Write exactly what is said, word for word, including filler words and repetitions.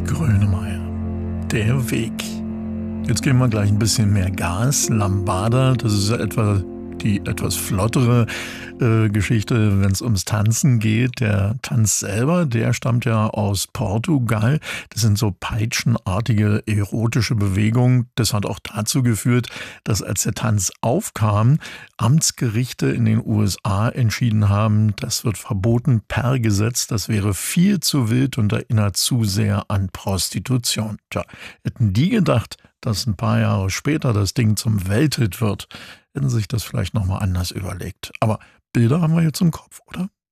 Grönemeyer, der Weg. Jetzt geben wir gleich ein bisschen mehr Gas. Lambada, das ist ja etwa die etwas flottere äh, Geschichte, wenn es ums Tanzen geht. Der Tanz selber, der stammt ja aus Portugal. Das sind so peitschenartige, erotische Bewegungen. Das hat auch dazu geführt, dass als der Tanz aufkam, Amtsgerichte in den U S A entschieden haben, das wird verboten per Gesetz. Das wäre viel zu wild und erinnert zu sehr an Prostitution. Tja, hätten die gedacht, dass ein paar Jahre später das Ding zum Welthit wird, hätten sich das vielleicht nochmal anders überlegt. Aber Bilder haben wir jetzt im Kopf, oder?